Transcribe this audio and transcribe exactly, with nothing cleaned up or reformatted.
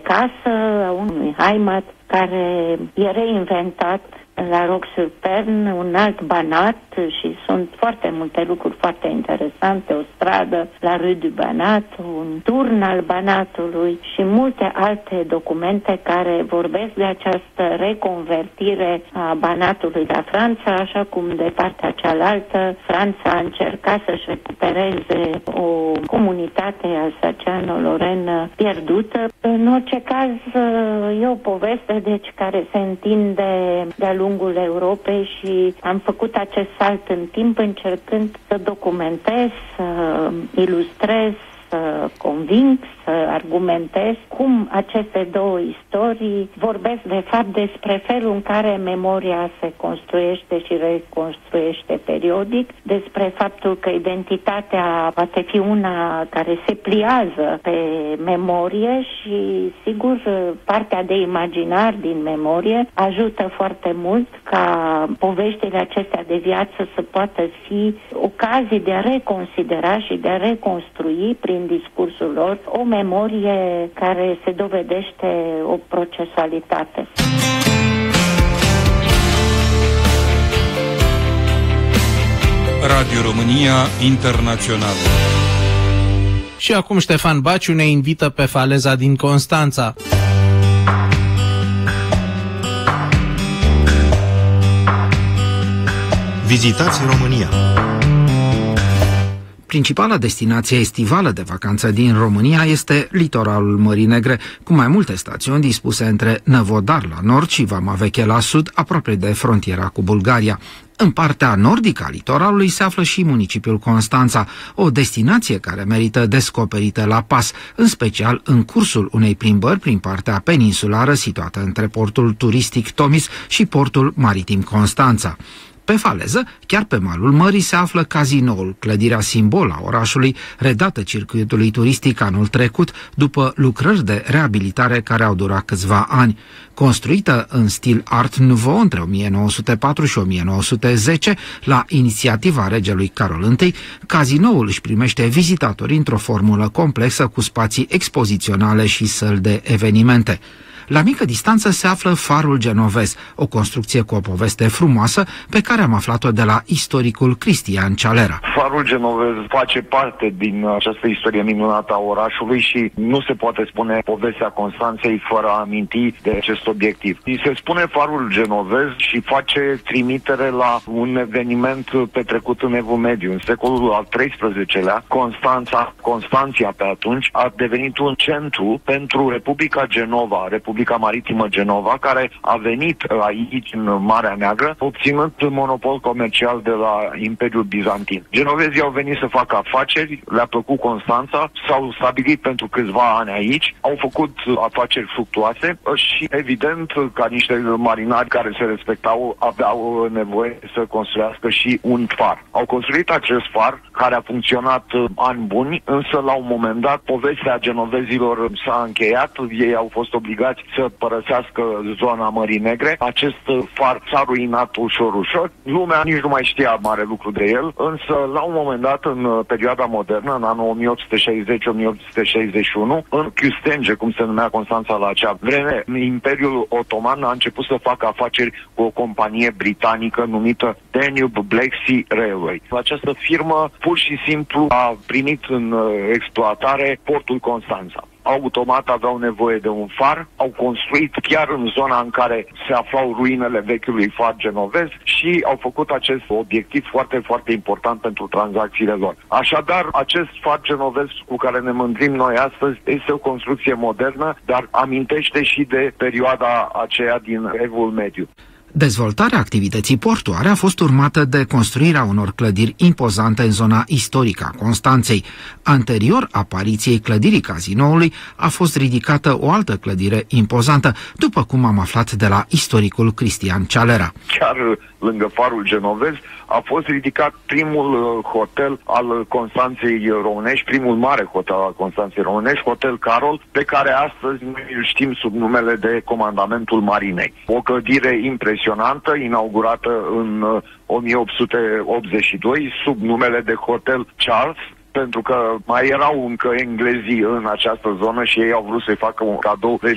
casă a unui Heimat care e reinventat la Roc-sur-Pern, un alt Banat, și sunt foarte multe lucruri foarte interesante, o stradă la Rue du Banat, un turn al Banatului și multe alte documente care vorbesc de această reconvertire a Banatului la Franța, așa cum de partea cealaltă Franța a încercat să-și recupereze o comunitate alsaciano-lorenă pierdută. În orice caz, e o poveste deci care se întinde de-a lungul Europei și am făcut acest salt în timp încercând să documentez, să ilustrez, să conving, să argumentez cum aceste două istorii vorbesc de fapt despre felul în care memoria se construiește și reconstruiește periodic, despre faptul că identitatea poate fi una care se pliază pe memorie și, sigur, partea de imaginar din memorie ajută foarte mult ca poveștile acestea de viață să poată fi ocazii de a reconsidera și de a reconstrui prin discursul lor o memorie care se dovedește o procesualitate. Radio România Internațională. Și acum Ștefan Baciu ne invită pe faleza din Constanța. Vizitați România. Principala destinație estivală de vacanță din România este litoralul Mării Negre, cu mai multe stațiuni dispuse între Năvodar la nord și Vama Veche la sud, aproape de frontiera cu Bulgaria. În partea nordică a litoralului se află și municipiul Constanța, o destinație care merită descoperită la pas, în special în cursul unei plimbări prin partea peninsulară situată între portul turistic Tomis și portul maritim Constanța. Pe faleză, chiar pe malul mării, se află Cazinoul, clădirea simbol a orașului, redată circuitului turistic anul trecut, după lucrări de reabilitare care au durat câțiva ani. Construită în stil Art Nouveau între o mie nouă sute patru și o mie nouă sute zece, la inițiativa regelui Carol I, Cazinoul își primește vizitatori într-o formulă complexă cu spații expoziționale și săli de evenimente. La mică distanță se află Farul Genovez, o construcție cu o poveste frumoasă pe care am aflat-o de la istoricul Cristian Cialera. Farul Genovez face parte din această istorie minunată a orașului și nu se poate spune povestea Constanței fără a aminti de acest obiectiv. Îi se spune Farul Genovez și face trimitere la un eveniment petrecut în Evul Mediu. În secolul al treisprezecelea, Constanța, Constanția pe atunci, a devenit un centru pentru Republica Genova, Republica Maritimă Genova, care a venit aici în Marea Neagră, obținând monopol comercial de la Imperiul Bizantin. Genovezii au venit să facă afaceri, le-a plăcut Constanța, s-au stabilit pentru câțiva ani aici, au făcut afaceri fructuoase și, evident, ca niște marinari care se respectau, aveau nevoie să construiască și un far. Au construit acest far, care a funcționat ani buni, însă la un moment dat povestea genovezilor s-a încheiat, ei au fost obligați să părăsească zona Mării Negre. Acest far s-a ruinat ușor, ușor. Lumea nici nu mai știa mare lucru de el, însă la un moment dat, în perioada modernă, în anul o mie opt sute șaizeci - o mie opt sute șaizeci și unu, în Chiustenge, cum se numea Constanța la acea vreme, Imperiul Otoman a început să facă afaceri cu o companie britanică numită Danube Black Sea Railway. Această firmă pur și simplu a primit în exploatare portul Constanța. Automat aveau nevoie de un far, au construit chiar în zona în care se aflau ruinele vechiului far genovez și au făcut acest obiectiv foarte, foarte important pentru tranzacțiile lor. Așadar, acest far genovez cu care ne mândrim noi astăzi este o construcție modernă, dar amintește și de perioada aceea din Evul Mediu. Dezvoltarea activității portuare a fost urmată de construirea unor clădiri impozante în zona istorică a Constanței. Anterior apariției clădirii Cazinoului a fost ridicată o altă clădire impozantă, după cum am aflat de la istoricul Cristian Cialera. Chiar lângă Farul Genovez a fost ridicat primul hotel al Constanței Românești, primul mare hotel al Constanței Românești, Hotel Carol, pe care astăzi noi îl știm sub numele de Comandamentul Marinei. O clădire impresionantă, inaugurată în o mie opt sute optzeci și doi sub numele de Hotel Charles, pentru că mai erau încă englezii în această zonă și ei au vrut să-i facă un cadou